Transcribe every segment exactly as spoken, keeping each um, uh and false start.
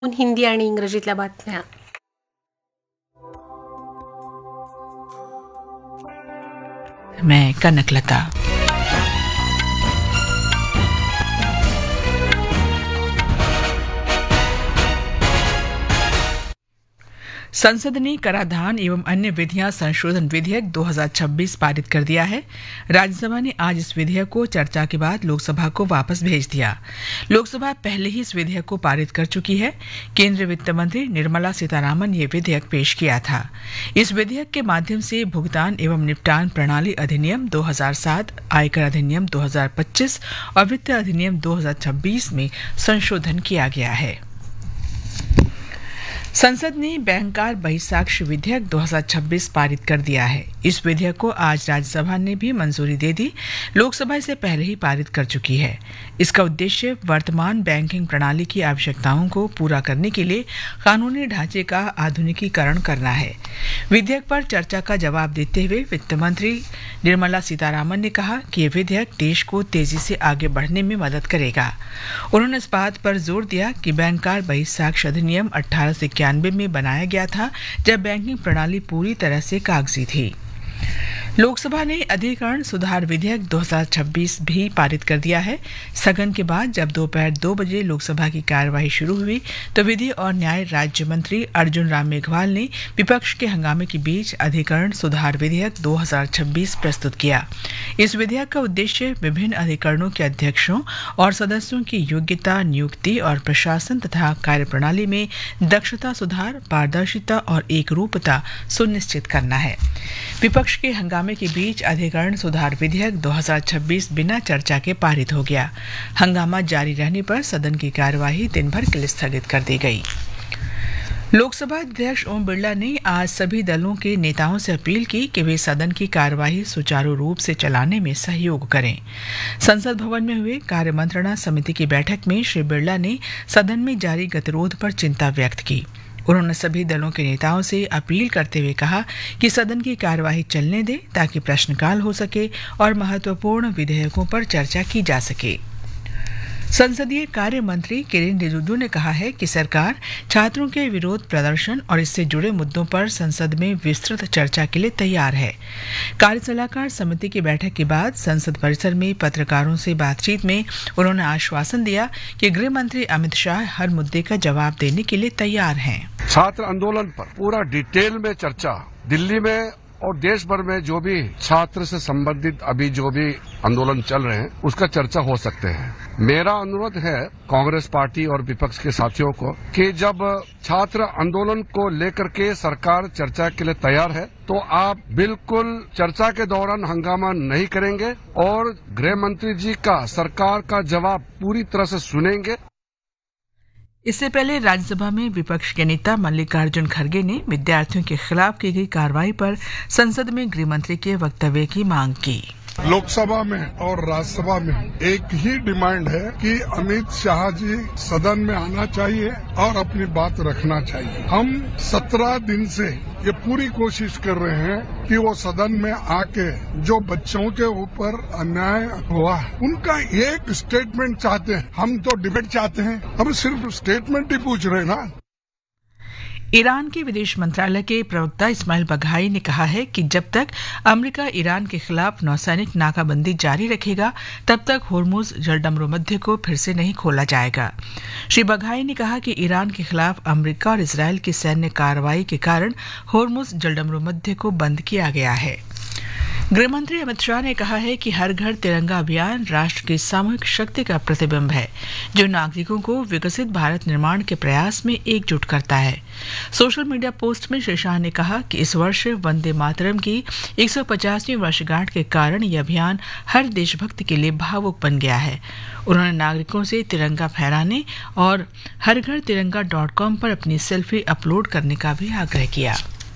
हिंदी आणि इंग्रजीतल्या बातम्या. मैं कनकलता. संसद ने कराधान एवं अन्य विधियां संशोधन विधेयक दो हज़ार छब्बीस पारित कर दिया है. राज्यसभा ने आज इस विधेयक को चर्चा के बाद लोकसभा को वापस भेज दिया. लोकसभा पहले ही इस विधेयक को पारित कर चुकी है. केंद्रीय वित्त मंत्री निर्मला सीतारामन ने यह विधेयक पेश किया था. इस विधेयक के माध्यम से भुगतान एवं निपटान प्रणाली अधिनियम दो हज़ार सात, आयकर अधिनियम दो हज़ार पच्चीस और वित्त अधिनियम दो हज़ार छब्बीस में संशोधन किया गया है. संसद ने बैंकर बहिस्साक्ष्य विधेयक दो हज़ार छब्बीस पारित कर दिया है. इस विधेयक को आज राज्यसभा ने भी मंजूरी दे दी. लोकसभा इसे पहले ही पारित कर चुकी है. इसका उद्देश्य वर्तमान बैंकिंग प्रणाली की आवश्यकताओं को पूरा करने के लिए कानूनी ढांचे का आधुनिकीकरण करना है. विधेयक पर चर्चा का जवाब देते हुए वित्त मंत्री निर्मला सीतारामन ने कहा कि यह विधेयक देश को तेजी से आगे बढ़ने में मदद करेगा. उन्होंने इस बात पर जोर दिया कि बैंकर बहिस्साक्ष्य अधिनियम अठारह सौ इक्यानवे में बनाया गया था, जब बैंकिंग प्रणाली पूरी तरह से कागजी थी. लोकसभा ने अधिकरण सुधार विधेयक दो हज़ार छब्बीस भी पारित कर दिया है. स्थगन के बाद जब दोपहर दो बजे लोकसभा की कार्यवाही शुरू हुई तो विधि और न्याय राज्य मंत्री अर्जुन राम मेघवाल ने विपक्ष के हंगामे के बीच अधिकरण सुधार विधेयक दो हज़ार छब्बीस प्रस्तुत किया. इस विधेयक का उद्देश्य विभिन्न अधिकरणों के अध्यक्षों और सदस्यों की योग्यता, नियुक्ति और प्रशासन तथा कार्यप्रणाली में दक्षता सुधार, पारदर्शिता और एकरूपता सुनिश्चित करना है. विपक्ष के हंगामे के बीच अधिकरण सुधार विधेयक दो हज़ार छब्बीस बिना चर्चा के पारित हो गया. हंगामा जारी रहने पर सदन की कार्यवाही दिन भर के लिए स्थगित कर दी गई. लोकसभा अध्यक्ष ओम बिरला ने आज सभी दलों के नेताओं से अपील की कि वे सदन की कार्यवाही सुचारू रूप से चलाने में सहयोग करें. संसद भवन में हुए कार्य मंत्रणा समिति की बैठक में श्री बिरला ने सदन में जारी गतिरोध पर चिंता व्यक्त की. उन्होंने सभी दलों के नेताओं से अपील करते हुए कहा कि सदन की कार्यवाही चलने दें ताकि प्रश्नकाल हो सके और महत्वपूर्ण विधेयकों पर चर्चा की जा सके. संसदीय कार्य मंत्री किरेन रिजिजू ने कहा है कि सरकार छात्रों के विरोध प्रदर्शन और इससे जुड़े मुद्दों पर संसद में विस्तृत चर्चा के लिए तैयार है. कार्य सलाहकार समिति की बैठक के बाद संसद परिसर में पत्रकारों से बातचीत में उन्होंने आश्वासन दिया कि गृह मंत्री अमित शाह हर मुद्दे का जवाब देने के लिए तैयार हैं. छात्र आंदोलन पर पूरा डिटेल में चर्चा दिल्ली में और देश भर में जो भी छात्र से संबंधित अभी जो भी आंदोलन चल रहे हैं उसका चर्चा हो सकते हैं. मेरा अनुरोध है कांग्रेस पार्टी और विपक्ष के साथियों को कि जब छात्र आंदोलन को लेकर के सरकार चर्चा के लिए तैयार है तो आप बिल्कुल चर्चा के दौरान हंगामा नहीं करेंगे और गृह मंत्री जी का सरकार का जवाब पूरी तरह से सुनेंगे. इससे पहले राज्यसभा में विपक्ष के नेता मल्लिकार्जुन खड़गे ने विद्यार्थियों के खिलाफ की गई कार्रवाई पर संसद में गृह मंत्री के वक्तव्य की मांग की. लोकसभा में और राज्यसभा में एक ही डिमांड है कि अमित शाह जी सदन में आना चाहिए और अपनी बात रखना चाहिए. हम सत्रह दिन से ये पूरी कोशिश कर रहे हैं कि वो सदन में आके जो बच्चों के ऊपर अन्याय हुआ है उनका एक स्टेटमेंट चाहते हैं. हम तो डिबेट चाहते हैं, हम सिर्फ स्टेटमेंट ही पूछ रहे हैं ना. ईरान के विदेश मंत्रालय के प्रवक्ता इस्माइल बघाई ने कहा है कि जब तक अमेरिका ईरान के खिलाफ नौसैनिक नाकाबंदी जारी रखेगा तब तक होर्मुज जलडमरूमध्य को फिर से नहीं खोला जाएगा. श्री बघाई ने कहा कि ईरान के खिलाफ अमेरिका और इजरायल की सैन्य कार्रवाई के कारण होर्मुज जलडमरूमध्य को बंद किया गया है. गृहमंत्री अमित शाह ने कहा है कि हर घर तिरंगा अभियान राष्ट्र की सामूहिक शक्ति का प्रतिबिंब है जो नागरिकों को विकसित भारत निर्माण के प्रयास में एकजुट करता है. सोशल मीडिया पोस्ट में श्री शाह ने कहा कि इस वर्ष वंदे मातरम की एक सौ पचासवीं वर्षगांठ के कारण यह अभियान हर देशभक्त के लिए भावुक बन गया है. उन्होंने नागरिकों से तिरंगा फहराने और हर घर तिरंगा डॉट कॉम पर अपनी सेल्फी अपलोड करने का भी आग्रह किया.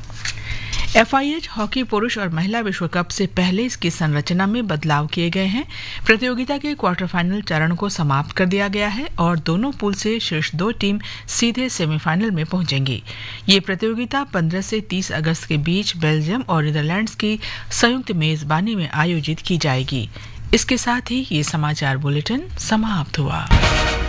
एफ आई एच हॉकी पुरुष और महिला विश्व कप से पहले इसकी संरचना में बदलाव किए गए हैं. प्रतियोगिता के क्वार्टर फाइनल चरण को समाप्त कर दिया गया है और दोनों पूल से शीर्ष दो टीम सीधे सेमीफाइनल में पहुंचेंगी. ये प्रतियोगिता पंद्रह से तीस अगस्त के बीच बेल्जियम और नीदरलैंड्स की संयुक्त मेजबानी में आयोजित की जाएगी. इसके साथ ही ये समाचार बुलेटिन समाप्त हुआ.